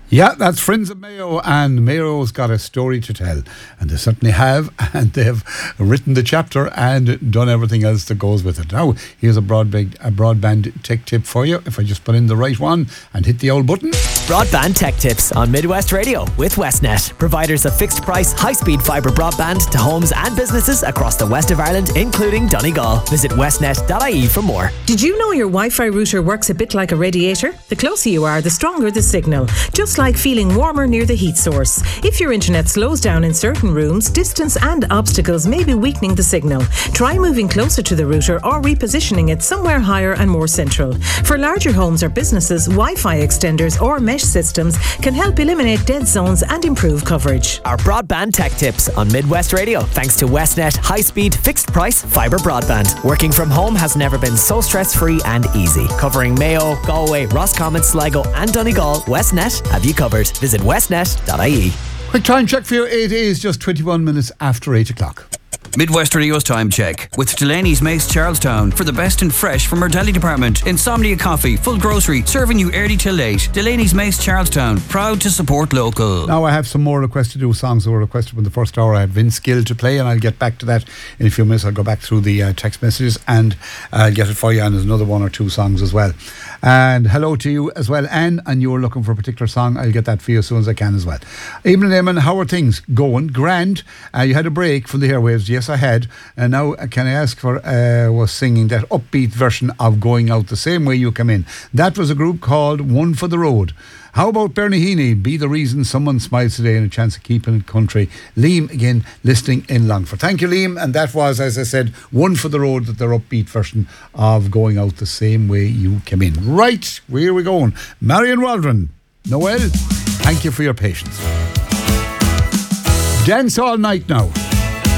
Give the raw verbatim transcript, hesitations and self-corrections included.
Yeah, that's Friends of Mayo, and Mayo's got a story to tell, and they certainly have, and they've written the chapter and done everything else that goes with it. Now, here's a broadband, a broadband tech tip for you, if I just put in the right one and hit the old button. Broadband tech tips on Midwest Radio with Westnet, providers of fixed price, high-speed fibre broadband to homes and businesses across the west of Ireland, including Donegal. Visit westnet dot I E for more. Did you know your Wi-Fi router works a bit like a radiator? The closer you are, the stronger the signal. Just like feeling warmer near the heat source. If your internet slows down in certain rooms, distance and obstacles may be weakening the signal. Try moving closer to the router or repositioning it somewhere higher and more central. For larger homes or businesses, Wi-Fi extenders or mesh systems can help eliminate dead zones and improve coverage. Our broadband tech tips on Midwest Radio, thanks to Westnet high-speed fixed price fibre broadband. Working from home has never been so stress-free and easy. Covering Mayo, Galway, Roscommon, Sligo and Donegal, Westnet have you covered. Visit westnet dot I E. Quick time check for you. It is just twenty-one minutes after eight o'clock. Midwest Radio's time check with Delaney's Mace Charlestown for the best and fresh from our deli department. Insomnia Coffee, full grocery, serving you early till late. Delaney's Mace Charlestown, proud to support local. Now I have some more requests to do, songs that were requested from the first hour. I had Vince Gill to play, and I'll get back to that in a few minutes. I'll go back through the uh, text messages and I'll get it for you, and there's another one or two songs as well. And hello to you as well, Anne, and you were looking for a particular song. I'll get that for you as soon as I can as well. Eamon Eamon, how are things going? Grand. Uh, you had a break from the airwaves. Yes, I had. And now uh, can I ask for uh, was singing that upbeat version of Going Out the Same Way You Come In. That was a group called One for the Road. How about Bernie Heaney, Be the Reason Someone Smiles Today, and a chance of keeping it country. Liam again listening in Longford. Thank you, Liam. And that was, as I said, One for the Road, that their upbeat version of Going Out the Same Way You Came In. Right, where are we going? Marion Waldron, Noel, thank you for your patience. Dance all night now.